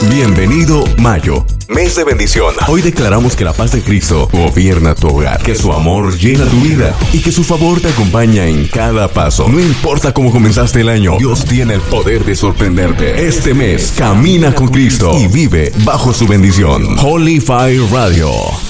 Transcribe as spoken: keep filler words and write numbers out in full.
Bienvenido Mayo, mes de bendición. Hoy declaramos que la paz de Cristo gobierna tu hogar, que su amor llena tu vida y que su favor te acompaña en cada paso. No importa cómo comenzaste el año, Dios tiene el poder de sorprenderte. Este mes, camina con Cristo y vive bajo su bendición. Holy Fire Radio.